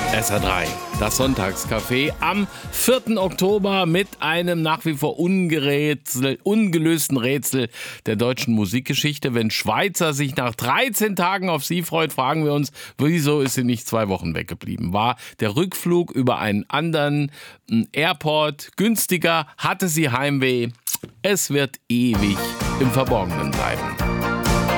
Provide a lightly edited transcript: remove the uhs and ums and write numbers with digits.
SR3, das Sonntagscafé am 4. Oktober mit einem nach wie vor ungelösten Rätsel der deutschen Musikgeschichte. Wenn Schweizer sich nach 13 Tagen auf sie freut, fragen wir uns, wieso ist sie nicht 2 Wochen weggeblieben? War der Rückflug über einen anderen Airport günstiger? Hatte sie Heimweh? Es wird ewig im Verborgenen bleiben.